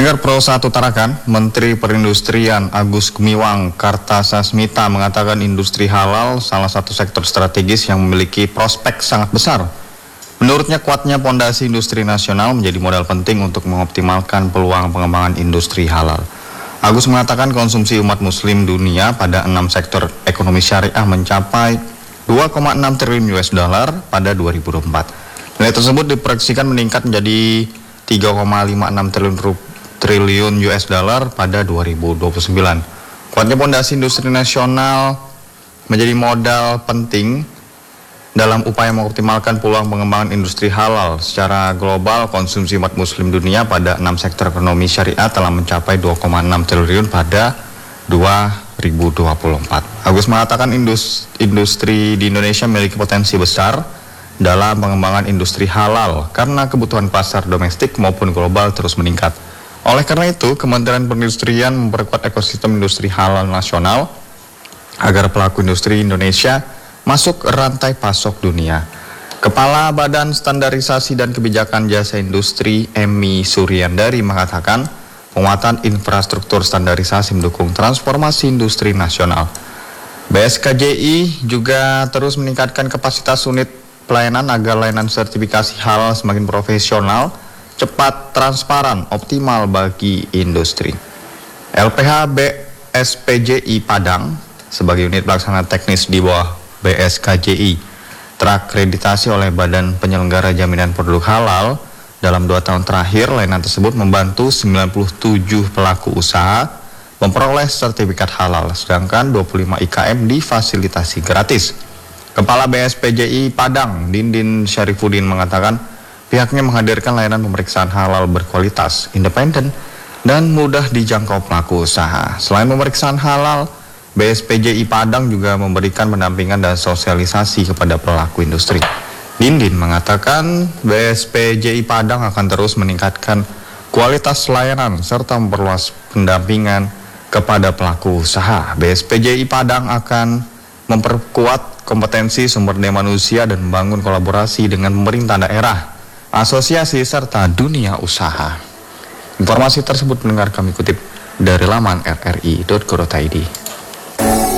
Pendengar Pro 1 Tarakan, Menteri Perindustrian Agus Gumiwang Kartasasmita mengatakan industri halal salah satu sektor strategis yang memiliki prospek sangat besar. Menurutnya, kuatnya pondasi industri nasional menjadi modal penting untuk mengoptimalkan peluang pengembangan industri halal. Agus mengatakan konsumsi umat muslim dunia pada 6 sektor ekonomi syariah mencapai 2,6 triliun US dollar pada 2024. Nilai tersebut diproyeksikan meningkat menjadi 3,56 triliun US dollar pada 2029. Kuatnya pondasi industri nasional menjadi modal penting dalam upaya mengoptimalkan peluang pengembangan industri halal. Secara global, konsumsi umat muslim dunia pada 6 sektor ekonomi syariah telah mencapai 2,6 triliun pada 2024. Agus mengatakan industri di Indonesia memiliki potensi besar dalam pengembangan industri halal karena kebutuhan pasar domestik maupun global terus meningkat. Oleh karena itu, Kementerian Perindustrian memperkuat ekosistem industri halal nasional agar pelaku industri Indonesia masuk rantai pasok dunia. Kepala Badan Standarisasi dan Kebijakan Jasa Industri Emi Suryandari mengatakan penguatan infrastruktur standarisasi mendukung transformasi industri nasional. BSKJI juga terus meningkatkan kapasitas unit pelayanan agar layanan sertifikasi halal semakin profesional, cepat, transparan, optimal bagi industri. LPH BSPJI Padang sebagai unit pelaksana teknis di bawah BSKJI terakreditasi oleh Badan Penyelenggara Jaminan Produk Halal. Dalam 2 tahun terakhir, layanan tersebut membantu 97 pelaku usaha memperoleh sertifikat halal, sedangkan 25 IKM difasilitasi gratis. Kepala BSPJI Padang, Dindin Syarifuddin mengatakan pihaknya menghadirkan layanan pemeriksaan halal berkualitas, independen, dan mudah dijangkau pelaku usaha. Selain pemeriksaan halal, BSPJI Padang juga memberikan pendampingan dan sosialisasi kepada pelaku industri. Dindin mengatakan BSPJI Padang akan terus meningkatkan kualitas layanan serta memperluas pendampingan kepada pelaku usaha. BSPJI Padang akan memperkuat kompetensi sumber daya manusia dan membangun kolaborasi dengan pemerintah daerah, asosiasi, serta dunia usaha. Informasi tersebut mendengar kami kutip dari laman rri.co.id.